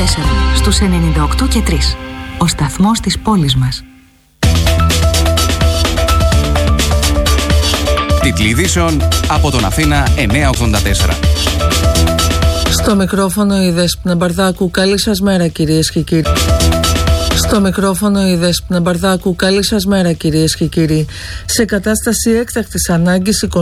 στους 98 και 3. Ο σταθμός της πόλης μας. Τίτλοι ειδήσεων από τον Αθήνα 984. Στο μικρόφωνο η Δέσποινα Μπαρδάκου. Καλή σας μέρα, κυρίες και κύριοι. Στο μικρόφωνο η Δέσποινα Μπαρδάκου. Καλή σας μέρα, κυρίες και κύριοι. Σε κατάσταση έκτακτης ανάγκης